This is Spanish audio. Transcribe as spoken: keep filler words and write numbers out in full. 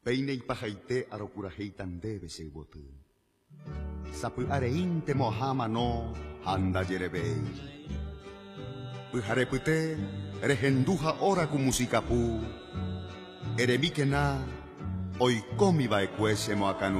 Peine y pajaite arocurajeitan debe se botu. Sapu areinte mohama no handa yerebei. Pujarepute regenduja ora ku musikapu. Eremikena oikomi va ecuese moacanu.